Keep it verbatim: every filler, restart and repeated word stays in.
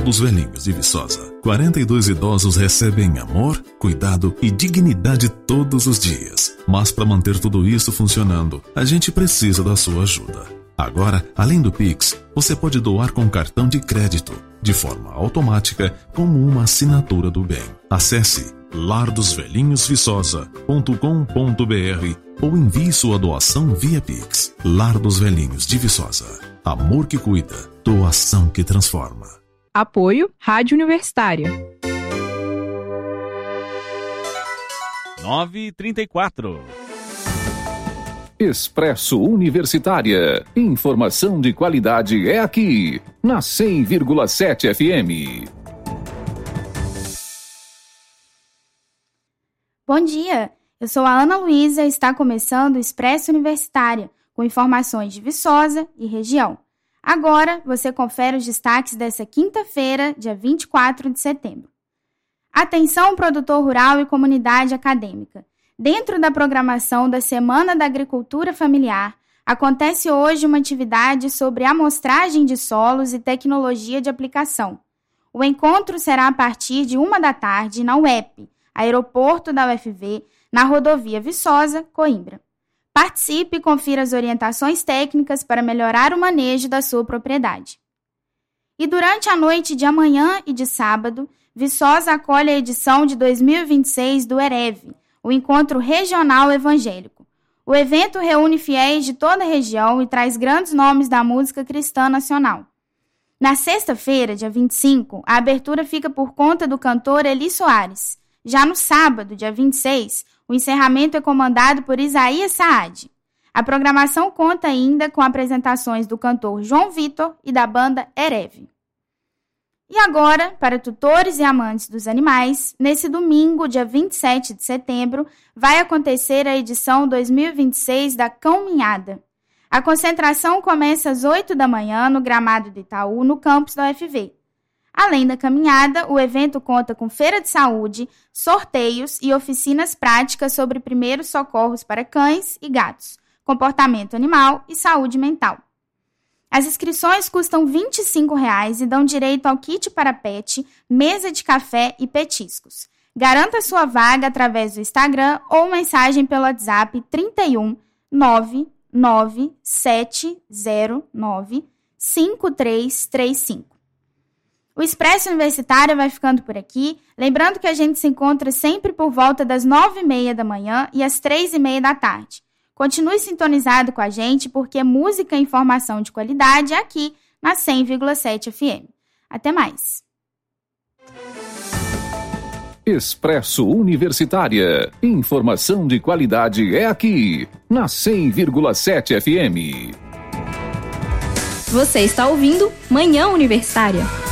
dos Velhinhos de Viçosa. quarenta e dois idosos recebem amor, cuidado e dignidade todos os dias. Mas para manter tudo isso funcionando, a gente precisa da sua ajuda. Agora, além do Pix, você pode doar com cartão de crédito, de forma automática, como uma assinatura do bem. Acesse lar dos velhinhos viçosa ponto com ponto br ou envie sua doação via Pix. Lar dos Velhinhos de Viçosa. Amor que cuida, doação que transforma. Apoio Rádio Universitária. nove e trinta e quatro. Expresso Universitária. Informação de qualidade é aqui, na cem vírgula sete F M. Bom dia, eu sou a Ana Luísa e está começando o Expresso Universitária, com informações de Viçosa e região. Agora, você confere os destaques dessa quinta-feira, dia vinte e quatro de setembro. Atenção, produtor rural e comunidade acadêmica. Dentro da programação da Semana da Agricultura Familiar, acontece hoje uma atividade sobre amostragem de solos e tecnologia de aplicação. O encontro será a partir de uma da tarde na U E P, aeroporto da U F V, na rodovia Viçosa, Coimbra. Participe e confira as orientações técnicas para melhorar o manejo da sua propriedade. E durante a noite de amanhã e de sábado, Viçosa acolhe a edição de dois mil e vinte e seis do EREV, o Encontro Regional Evangélico. O evento reúne fiéis de toda a região e traz grandes nomes da música cristã nacional. Na sexta-feira, dia vinte e cinco, a abertura fica por conta do cantor Eli Soares. Já no sábado, dia vinte e seis, o encerramento é comandado por Isaías Saad. A programação conta ainda com apresentações do cantor João Vitor e da banda EREV. E agora, para tutores e amantes dos animais, nesse domingo, dia vinte e sete de setembro, vai acontecer a edição dois mil e vinte e seis da Caminhada. A concentração começa às oito da manhã no gramado do Itaú, no campus da U F V. Além da caminhada, o evento conta com feira de saúde, sorteios e oficinas práticas sobre primeiros socorros para cães e gatos, comportamento animal e saúde mental. As inscrições custam vinte e cinco reais e dão direito ao kit para pet, mesa de café e petiscos. Garanta sua vaga através do Instagram ou mensagem pelo WhatsApp trinta e um, nove nove sete zero nove, cinco três três cinco. O Expresso Universitário vai ficando por aqui, lembrando que a gente se encontra sempre por volta das nove e meia da manhã e às três e meia da tarde. Continue sintonizado com a gente, porque música e informação de qualidade é aqui na cem vírgula sete F M. Até mais. Expresso Universitária. Informação de qualidade é aqui, na cem vírgula sete F M. Você está ouvindo Manhã Universitária.